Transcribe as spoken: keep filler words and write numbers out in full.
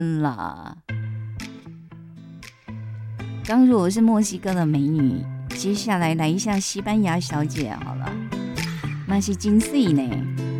啦。刚如果是墨西哥的美女，接下来来一下西班牙小姐好了，那是金穗呢。